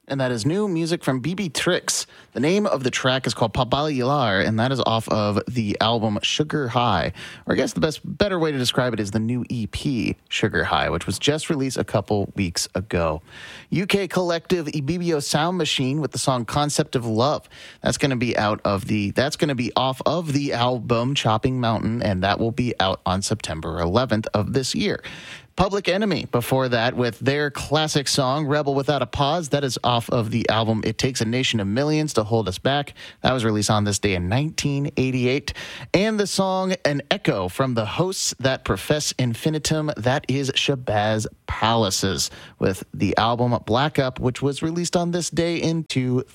And that is new music from BB Tricks. The name of the track is called Pabalilar, and that is off of the album Sugar High. Or I guess the better way to describe it is the new EP, Sugar High, which was just released a couple weeks ago. UK collective Ibibio Sound Machine with the song Concept of Love. That's going to be off of the album Chopping Mountain, and that will be out on September 11th of this year. Public Enemy before that with their classic song Rebel Without a Pause. That is off of the album It Takes a Nation of Millions to Hold Us Back. That was released on this day in 1988. And the song An Echo from the hosts that profess infinitum. That is Shabazz Palaces with the album Black Up, which was released on this day in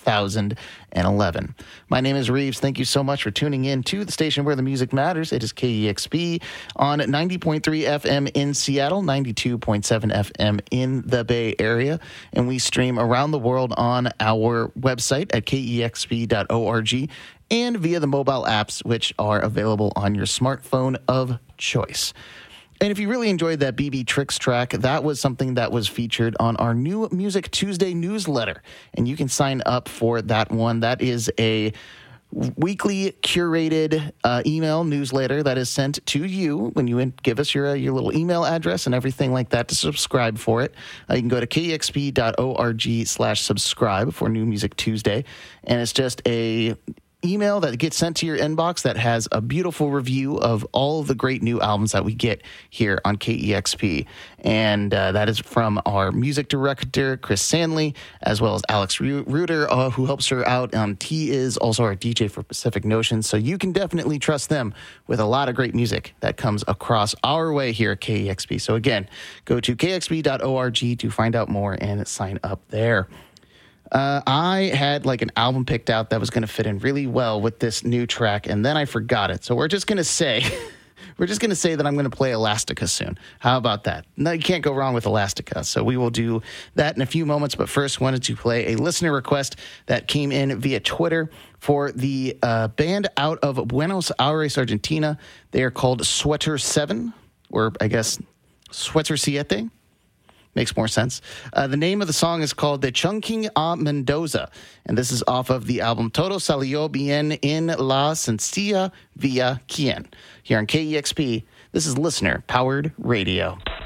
2011. My name is Reeves. Thank you so much for tuning in to the station where the music matters. It is KEXP on 90.3 FM in Seattle, 92.7 FM in the Bay Area, and we stream around the world on our website at kexp.org and via the mobile apps, which are available on your smartphone of choice. And if you really enjoyed that BB Tricks track, that was something that was featured on our new Music Tuesday newsletter, and you can sign up for that one. That is a weekly curated email newsletter that is sent to you when you give us your little email address and everything like that to subscribe for it. You can go to kexp.org/subscribe for New Music Tuesday, and it's just a email that gets sent to your inbox that has a beautiful review of all of the great new albums that we get here on KEXP. And that is from our music director, Chris Sandley, as well as Alex Reuter, who helps her out. He is also our DJ for Pacific Notion. So you can definitely trust them with a lot of great music that comes across our way here at KEXP. So again, go to kexp.org to find out more and sign up there. I had like an album picked out that was going to fit in really well with this new track, and then I forgot it. So we're just going to say that I'm going to play Elastica soon. How about that? No, you can't go wrong with Elastica. So we will do that in a few moments. But first, wanted to play a listener request that came in via Twitter for the band out of Buenos Aires, Argentina. They are called Sweater 7, or I guess Sweater Siete. Makes more sense. The name of the song is called De Chungking a Mendoza, and this is off of the album Todo Salió Bien en la Sencilla Vía Quien. Here on KEXP, this is Listener Powered Radio.